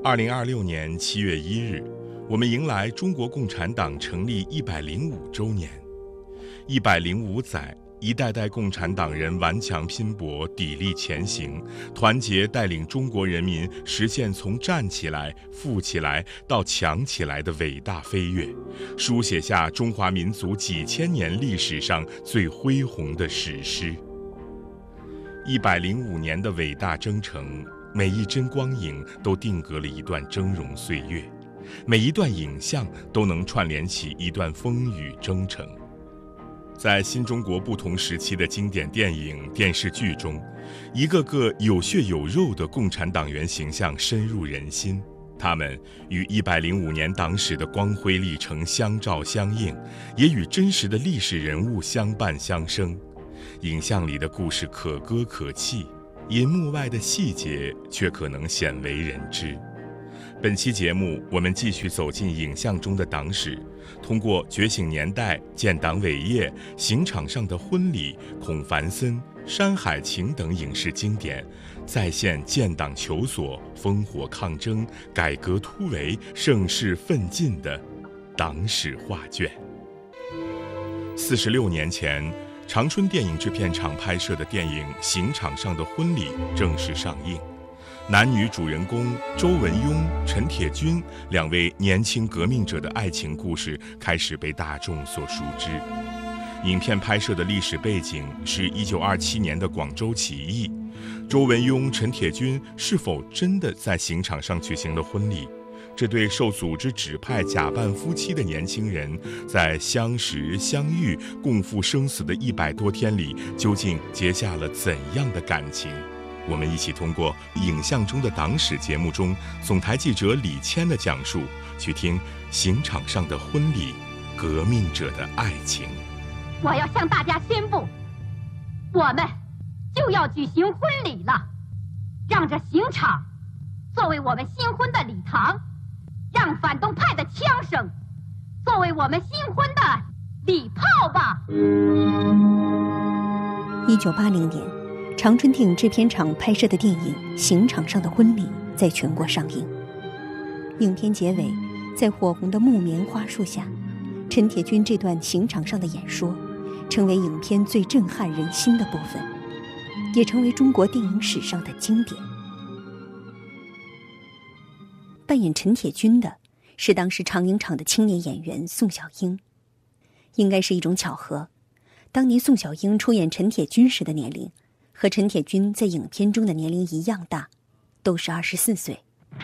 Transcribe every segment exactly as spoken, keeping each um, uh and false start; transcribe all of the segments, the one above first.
二零二六年七月一日，我们迎来中国共产党成立一百零五周年。一百零五载，一代代共产党人顽强拼搏，砥砺前行，团结带领中国人民实现从站起来、富起来到强起来的伟大飞跃，书写下中华民族几千年历史上最恢宏的史诗。一百零五年的伟大征程，每一帧光影都定格了一段峥嵘岁月，每一段影像都能串联起一段风雨征程。在新中国不同时期的经典电影、电视剧中，一个个有血有肉的共产党员形象深入人心，他们与一百零五年党史的光辉历程相照相映，也与真实的历史人物相伴相生。影像里的故事可歌可泣，银幕外的细节却可能鲜为人知。本期节目，我们继续走进影像中的党史，通过《觉醒年代》、建党伟业、刑场上的婚礼、孔繁森、山海情等影视经典，再现建党求索、烽火抗争、改革突围、盛世奋进的党史画卷。四十六年前，长春电影制片厂拍摄的电影《刑场上的婚礼》正式上映。男女主人公周文雍、陈铁军两位年轻革命者的爱情故事开始被大众所熟知。影片拍摄的历史背景是一九二七年的广州起义。周文雍、陈铁军是否真的在刑场上举行了婚礼？这对受组织指派假扮夫妻的年轻人，在相识、相遇、共赴生死的一百多天里，究竟结下了怎样的感情？我们一起通过影像中的党史节目中总台记者李谦的讲述，去听刑场上的婚礼，革命者的爱情。 我要向大家宣布，我们就要举行婚礼了，让这刑场作为我们新婚的礼堂，让反动派的枪声作为我们新婚的礼炮吧。 一九八零年，长春电影制片厂拍摄的电影《刑场上的婚礼》在全国上映。影片结尾，在火红的木棉花树下，陈铁军这段刑场上的演说，成为影片最震撼人心的部分，也成为中国电影史上的经典。扮演陈铁军的是当时长影厂的青年演员宋小英。应该是一种巧合，当年宋小英出演陈铁军时的年龄和陈铁军在影片中的年龄一样大，都是二十四岁。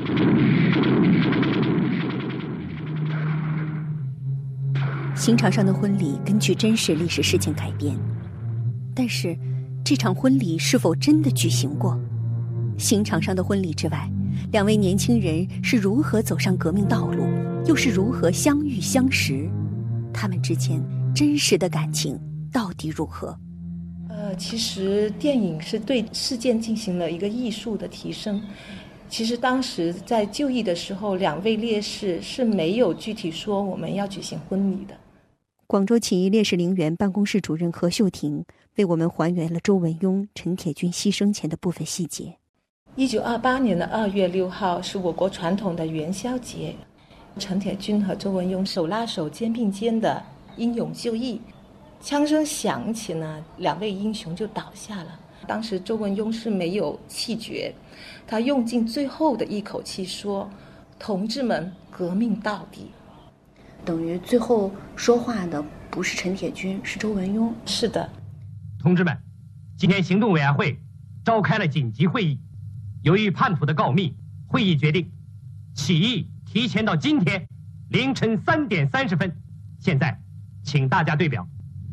刑场上的婚礼根据真实历史事件改编，但是这场婚礼是否真的举行过？刑场上的婚礼之外，两位年轻人是如何走上革命道路，又是如何相遇相识？他们之间真实的感情到底如何？ 呃，其实电影是对事件进行了一个艺术的提升。其实当时在就义的时候，两位烈士是没有具体说我们要举行婚礼的。 广州起义烈士陵园办公室主任何秀婷为我们还原了周文雍、陈铁军牺牲前的部分细节。 一九二八年的二月六号是我国传统的元宵节，陈铁军和周文雍手拉手、肩并肩的英勇就义。枪声响起呢，两位英雄就倒下了。当时周文雍是没有气绝，他用尽最后的一口气说：“同志们，革命到底。” 等于最后说话的不是陈铁军，是周文雍。 是的。 同志们，今天行动委员会召开了紧急会议，由于叛徒的告密，会议决定起义提前到今天凌晨三点三十分。现在请大家对表。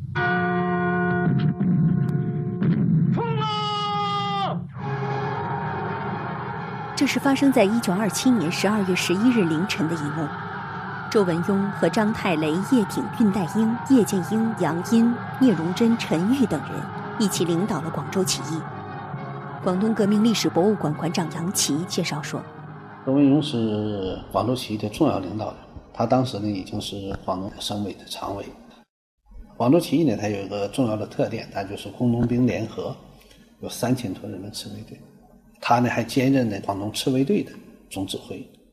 冲啊！ 这是发生在一九二七年十二月十一日凌晨的一幕。周文雍和张太雷、叶挺、恽代英、叶剑英、杨殷、聂荣臻、陈玉等人一起领导了广州起义。广东革命历史博物馆馆长杨琦介绍说， 周文雍是广州起义的重要领导人，他当时呢已经是广东省委的常委。广州起义呢，它有一个重要的特点，它就是工农兵联合，有三千多人的赤卫队。他呢还兼任呢广东赤卫队的总指挥。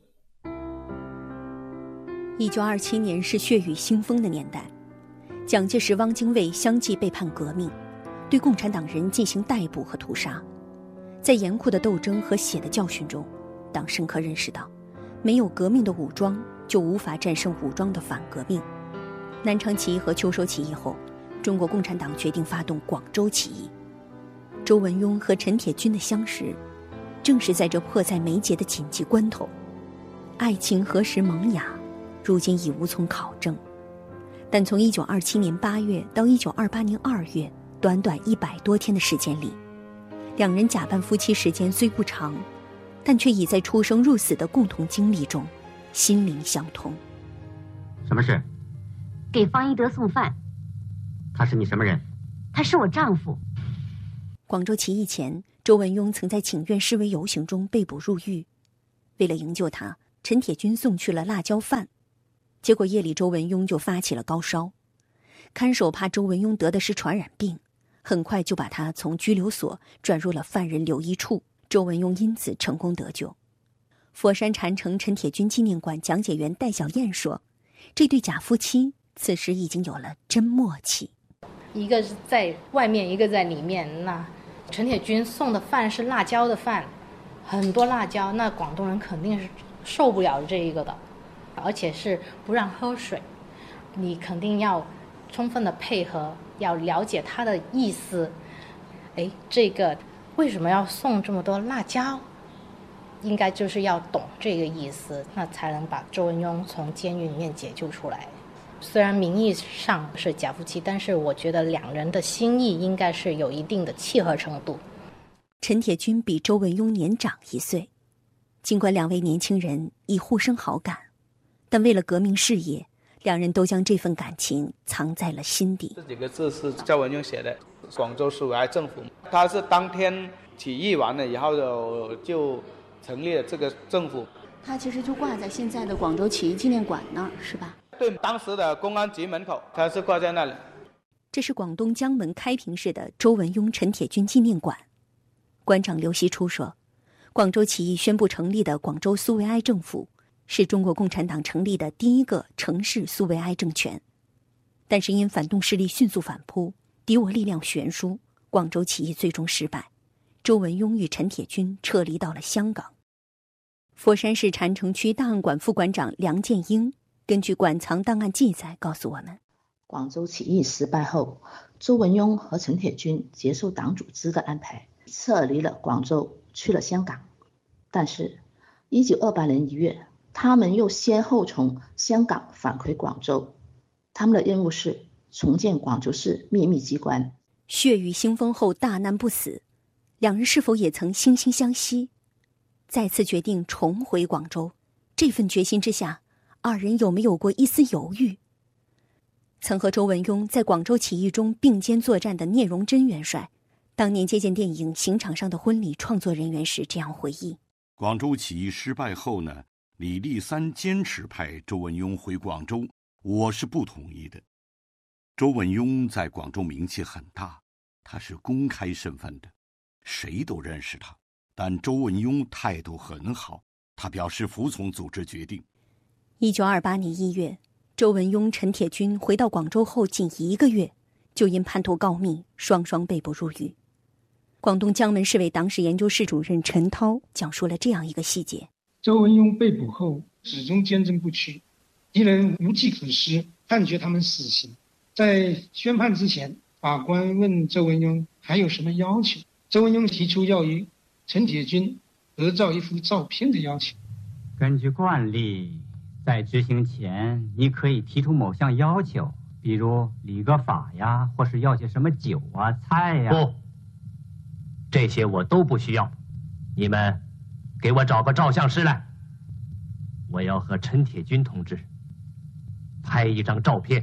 一九二七年是血雨腥风的年代，蒋介石、汪精卫相继背叛革命，对共产党人进行逮捕和屠杀。在严酷的斗争和血的教训中，党深刻认识到，没有革命的武装就无法战胜武装的反革命。南昌起义和秋收起义后，中国共产党决定发动广州起义。周文雍和陈铁军的相识，正是在这迫在眉睫的紧急关头。爱情何时萌芽，如今已无从考证。但从一九二七年八月到一九二八年二月，短短一百多天的时间里，两人假扮夫妻时间虽不长，但却已在出生入死的共同经历中心灵相通。 什么事？ 给方一德送饭。 他是你什么人？ 他是我丈夫。 广州起义前，周文雍曾在请愿示威游行中被捕入狱。为了营救他，陈铁军送去了辣椒饭，结果夜里周文雍就发起了高烧。看守怕周文雍得的是传染病，很快就把他从拘留所转入了犯人留医处。周文雍因此成功得救。佛山禅城陈铁军纪念馆讲解员戴小燕说，这对假夫妻此时已经有了真默契。 一个是在外面，一个在里面。那陈铁军送的饭是辣椒的饭，很多辣椒，那广东人肯定是受不了这一个的，而且是不让喝水，你肯定要充分的配合，要了解他的意思。哎，这个为什么要送这么多辣椒？应该就是要懂这个意思，那才能把周文雍从监狱里面解救出来。虽然名义上是假夫妻，但是我觉得两人的心意应该是有一定的契合程度。 陈铁军比周文雍年长一岁，尽管两位年轻人已互生好感，但为了革命事业，两人都将这份感情藏在了心底。 这几个字是周文雍写的，广州苏维埃政府，他是当天起义完了以后就就成立了这个政府。 他其实就挂在现在的广州起义纪念馆那儿，是吧？ 对，当时的公安局门口，他是挂在那里。 这是广东江门开平市的周文雍、陈铁军纪念馆。馆长刘锡初说，广州起义宣布成立的广州苏维埃政府，是中国共产党成立的第一个城市苏维埃政权。但是因反动势力迅速反扑，敌我力量悬殊，广州起义最终失败。周文雍与陈铁军撤离到了香港。佛山市禅城区档案馆副馆长梁建英根据馆藏档案记载告诉我们， 广州起义失败后，周文雍和陈铁军接受党组织的安排，撤离了广州，去了香港。但是一九二八年一月，他们又先后从香港返回广州，他们的任务是重建广州市秘密机关。 血雨腥风后大难不死，两人是否也曾惺惺相惜？再次决定重回广州，这份决心之下，二人有没有过一丝犹豫？曾和周文雍在广州起义中并肩作战的聂荣臻元帅，当年接见电影《刑场上的婚礼》创作人员时这样回忆： 广州起义失败后呢，李立三坚持派周文雍回广州，我是不同意的。周文雍在广州名气很大，他是公开身份的，谁都认识他。但周文雍态度很好，他表示服从组织决定。 一九二八年一月，周文雍、陈铁军回到广州后仅一个月，就因叛徒告密，双双被捕入狱。广东江门市委党史研究室主任陈涛讲述了这样一个细节： 周文雍被捕后始终坚贞不屈，敌人无计可施，判决他们死刑。在宣判之前，法官问周文雍还有什么要求，周文雍提出要与陈铁军合照一幅照片的要求。 根据惯例，在执行前你可以提出某项要求，比如理个发呀，或是要些什么酒啊菜呀。不，这些我都不需要，你们给我找个照相师来，我要和陈铁军同志拍一张照片。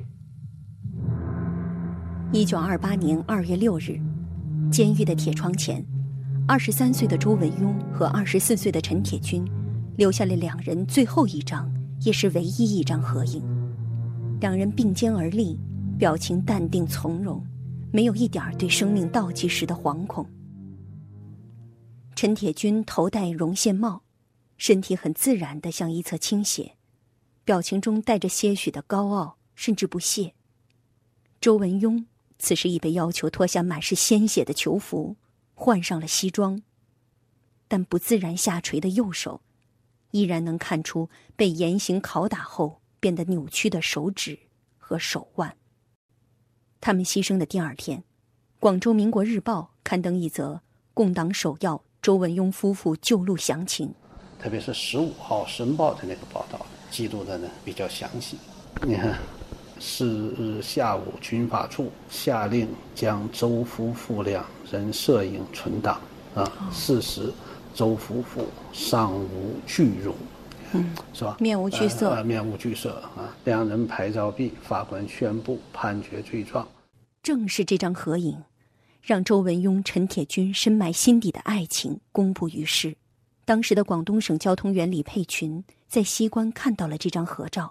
一九二八年二月六日，监狱的铁窗前，二十三岁的周文雍和二十四岁的陈铁军留下了两人最后一张，也是唯一一张合影。两人并肩而立，表情淡定从容，没有一点对生命倒计时的惶恐。陈铁军头戴绒线帽，身体很自然地向一侧倾斜， 表情中带着些许的高傲，甚至不屑。周文雍此时已被要求脱下满是鲜血的囚服，换上了西装，但不自然下垂的右手依然能看出被严刑拷打后变得扭曲的手指和手腕。他们牺牲的第二天，广州民国日报刊登一则共党首要周文雍夫妇救路详情， 特别是十五号《申报》的那个报道，记录的呢比较详细。你看，是日下午，军法处下令将周夫妇两人摄影存档啊。事实，周夫妇尚无惧容，嗯，是吧？ 面无惧色， 呃呃、面无惧色啊！两人拍照毕，法官宣布判决罪状。 正是这张合影，让周文雍、陈铁军深埋心底的爱情公布于世。当时的广东省交通员李佩群在西关看到了这张合照，